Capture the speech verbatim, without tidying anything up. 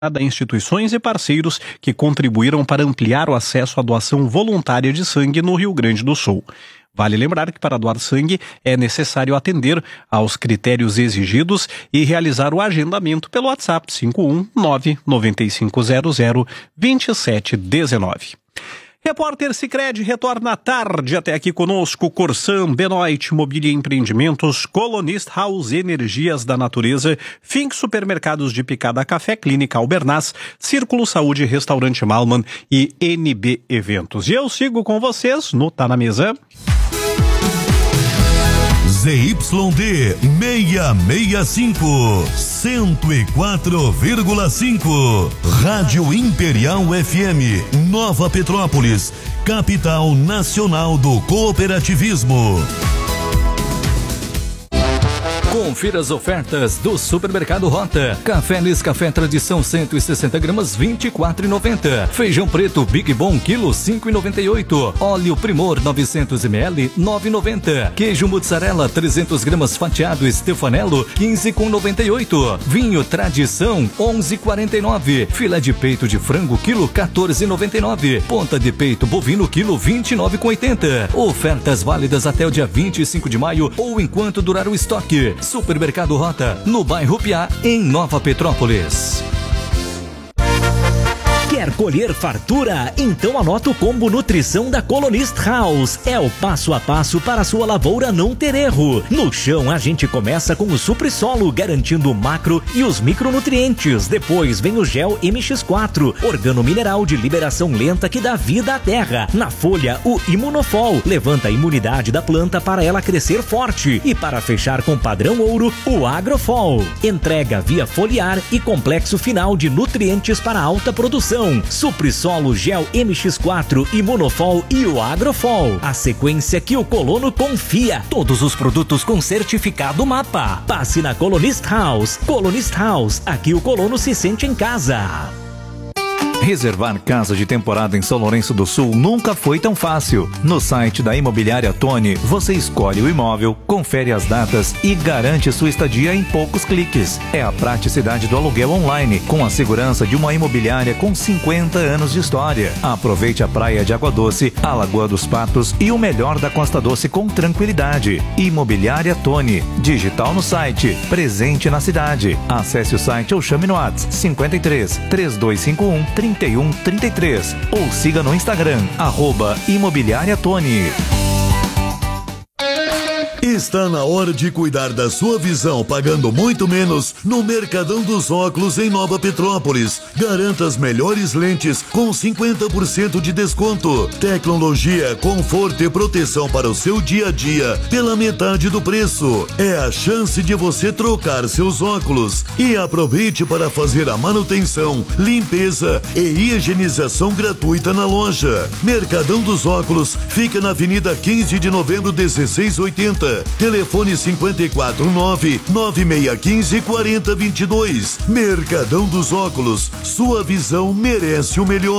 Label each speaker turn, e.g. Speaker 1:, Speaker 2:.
Speaker 1: a instituições e parceiros que contribuíram para ampliar o acesso à doação voluntária de sangue no Rio Grande do Sul. Vale lembrar que para doar sangue é necessário atender aos critérios exigidos e realizar o agendamento pelo WhatsApp cinco um nove nove cinco zero zero dois sete um nove. Repórter Sicredi retorna à tarde. Até aqui conosco Corsan, Benoit, Mobília e Empreendimentos, Colonist House, Energias da Natureza, Fink Supermercados de Picada, Café Clínica Albernaz, Círculo Saúde, Restaurante Malman e N B Eventos. E eu sigo com vocês no Tá na Mesa.
Speaker 2: Z Y D seiscentos e sessenta e cinco, cento e quatro vírgula cinco, Rádio Imperial F M, Nova Petrópolis, capital nacional do cooperativismo.
Speaker 3: Confira as ofertas do Supermercado Rota. Café Nescafé Tradição cento e sessenta gramas, vinte e quatro reais e noventa centavos. Feijão preto Big Bom, quilo, cinco reais e noventa e oito centavos. Óleo Primor, novecentos mililitros, nove reais e noventa centavos. Queijo mozzarella, trezentas gramas fatiado Stefanello, quinze reais e noventa e oito centavos. Vinho Tradição, onze reais e quarenta e nove centavos. Filé de peito de frango, quilo, quatorze reais e noventa e nove centavos. Ponta de peito bovino, quilo, vinte e nove reais e oitenta centavos. Ofertas válidas até o dia vinte e cinco de maio ou enquanto durar o estoque. Supermercado Rota, no bairro Piá, em Nova Petrópolis.
Speaker 4: Quer colher fartura? Então anota o combo nutrição da Colonist House. É o passo a passo para a sua lavoura não ter erro. No chão a gente começa com o Supri-Solo, garantindo o macro e os micronutrientes. Depois vem o Gel M X quatro, organomineral de liberação lenta que dá vida à terra. Na folha, o Imunofol, levanta a imunidade da planta para ela crescer forte. E para fechar com padrão ouro, o Agrofol. Entrega via foliar e complexo final de nutrientes para alta produção. Supri-Solo, Gel M X quatro, Imunofol e o Agrofol. A sequência que o colono confia. Todos os produtos com certificado MAPA. Passe na Colonist House. Colonist House, aqui o colono se sente em casa.
Speaker 3: Reservar casa de temporada em São Lourenço do Sul nunca foi tão fácil. No site da Imobiliária Tony, você escolhe o imóvel, confere as datas e garante sua estadia em poucos cliques. É a praticidade do aluguel online, com a segurança de uma imobiliária com cinquenta anos de história. Aproveite a praia de Água Doce, a Lagoa dos Patos e o melhor da Costa Doce com tranquilidade. Imobiliária Tony, digital no site, presente na cidade. Acesse o site ou chame no WhatsApp cinquenta e três, três dois cinco um, trinta e um trinta e três ou siga no Instagram, arroba Imobiliária Tony.
Speaker 2: Está na hora de cuidar da sua visão pagando muito menos no Mercadão dos Óculos em Nova Petrópolis. Garanta as melhores lentes com cinquenta por cento de desconto. Tecnologia, conforto e proteção para o seu dia a dia pela metade do preço. É a chance de você trocar seus óculos. E aproveite para fazer a manutenção, limpeza e higienização gratuita na loja. Mercadão dos Óculos fica na Avenida quinze de novembro, dezesseis oitenta. Telefone cinquenta e quatro nove, nove seis um cinco, quatro zero dois dois. Mercadão dos Óculos. Sua visão merece o melhor.